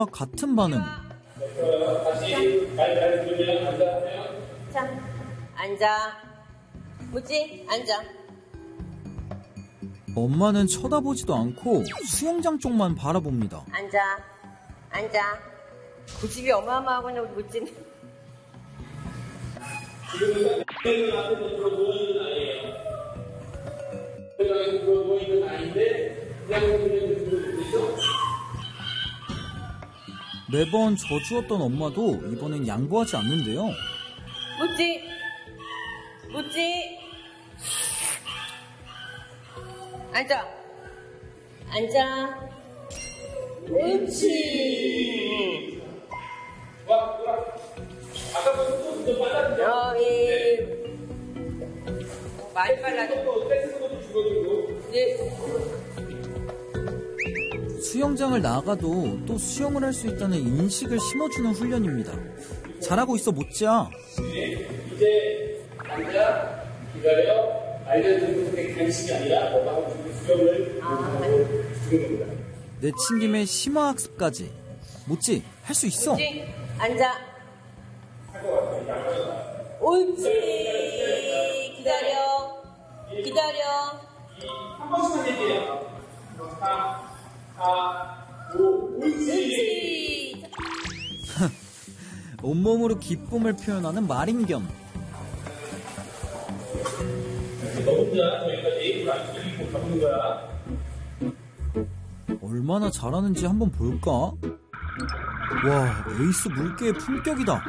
같은 반응. 다시 잘 들으면 앉아세요. 자, 앉아. 무지? 앉아. 엄마는 쳐다보지도 않고 수영장 쪽만 바라봅니다. 앉아. 앉아. 고집이 어마어마하구나, 우리 무지는. 지금은 앞에서 누워있는 아이예요. 누워있는 아이인데 그냥 들으시죠? 매번 져주었던 엄마도 이번엔 양보하지 않는데요. 무지? 무지? 앉아. 앉아. 옳지. 아까부터 좀 빨랐는데 많이 빨라져. 뺏는 것도 죽어주고. 네. 수영장을 나가도 또 수영을 할 수 있다는 인식을 심어주는 훈련입니다. 잘하고 있어 모찌야. 이제 앉아, 기다려, 알려주는 게 간식이 아니라 너가 하고 싶은 수영을 주는 겁니다. 내친김에 심화학습까지. 모찌 할 수 있어. 무지? 앉아. 옳지. 기다려. 기다려. 한 번씩만 얘기해요. 3, 4, 5, 옳지. 옳지. 온몸으로 기쁨을 표현하는 말인견. 너 혼자 저희까지 안 들리고 잡는 거야. 얼마나 잘하는지 한번 볼까? 와, 에이스 물개의 품격이다.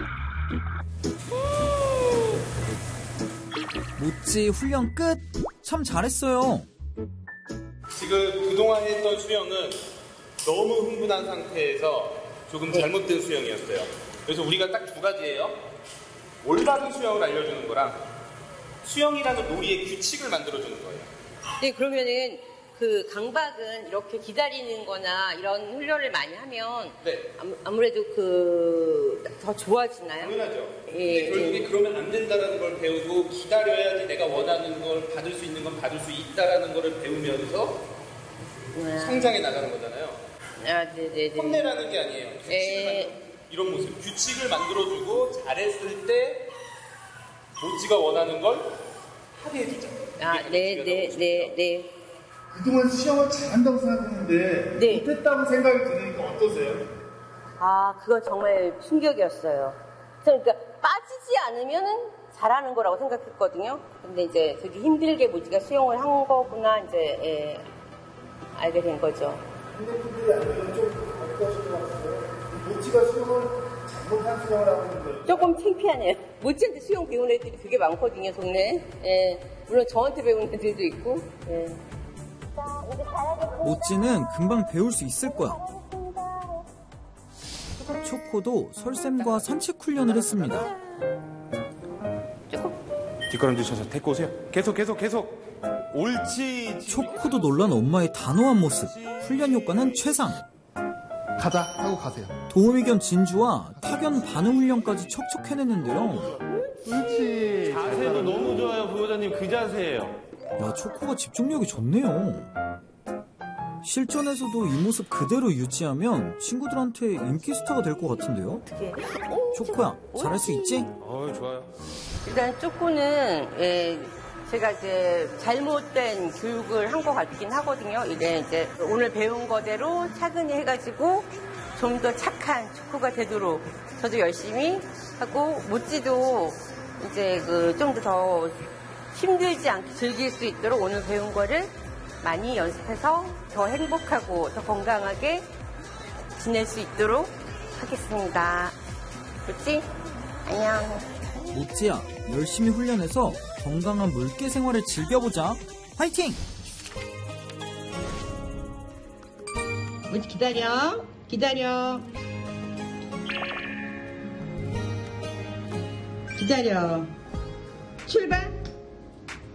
모찌 훈련 끝! 참 잘했어요. 지금 그동안 했던 수영은 너무 흥분한 상태에서 조금 잘못된 수영이었어요. 그래서 우리가 딱 두 가지예요. 올바른 수영을 알려주는 거랑 수영이라는 놀이의 규칙을 만들어주는 거예요. 네, 그러면은 그 강박은 이렇게 기다리는 거나 이런 훈련을 많이 하면 네. 아무래도 더 좋아지나요? 당연하죠. 예, 근데 결국에 그러면 안 된다는 걸 배우고 기다려야지 내가 원하는 걸 받을 수 있는 건 받을 수 있다라는 걸 배우면서 성장해 나가는 거잖아요. 아, 네네네. 혼내라는 게 아니에요. 규칙을 이런 모습. 규칙을 만들어주고 잘했을 때 모찌가 원하는 걸 합의해주자. 아, 네네네네. 그동안 수영을 잘한다고 생각했는데 네. 못했다고 생각이 드니까 어떠세요? 아, 그건 정말 충격이었어요. 그러니까 빠지지 않으면은 잘하는 거라고 생각했거든요. 근데 이제 되게 힘들게 모찌가 수영을 한 거구나 이제 알게 된 거죠. 근데 아니면 좀 어떠실 것 같아요? 모찌가 수영을 잘못한 수영을 하고 있는 거예요? 조금 창피하네요. 모찌한테 수영 배우는 애들이 되게 많거든요, 동네에. 예. 물론 저한테 배우는 애들도 있고. 예. 모찌는 금방 배울 수 있을 거야. 초코도 설쌤과 산책 훈련을 했습니다. 뒷걸음질 쳐서 데리고 오세요. 계속. 옳지. 초코도 놀란 엄마의 단호한 모습. 훈련 효과는 최상. 가자 하고 가세요. 도우미견 진주와 타견 반응 훈련까지 척척 해냈는데요. 그렇지. 자세도 너무 좋아요, 부모자님. 그 자세예요. 야, 초코가 집중력이 좋네요. 실전에서도 이 모습 그대로 유지하면 친구들한테 인기 스타가 될 것 같은데요? 어떻게? 초코야, 잘할 수 있지? 좋아요. 일단 쪼꼬는 제가 이제 잘못된 교육을 한 것 같긴 하거든요. 이제 오늘 배운 거대로 차근히 해가지고 좀 더 착한 초코가 되도록 저도 열심히 하고 모찌도 이제 좀 더 힘들지 않게 즐길 수 있도록 오늘 배운 거를 많이 연습해서 더 행복하고 더 건강하게 지낼 수 있도록 하겠습니다. 모찌 안녕. 모찌야, 열심히 훈련해서 건강한 물개 생활을 즐겨보자. 화이팅! 모찌 기다려. 기다려. 출발.